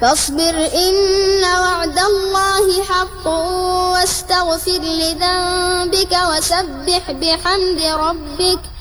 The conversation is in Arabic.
فاصبر إن وعد الله حق واستغفر لذنبك وسبح بحمد ربك